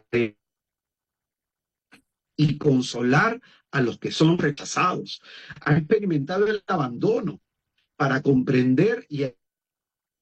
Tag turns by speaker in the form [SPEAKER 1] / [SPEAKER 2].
[SPEAKER 1] y consolar a los que son rechazados. Ha experimentado el abandono para comprender y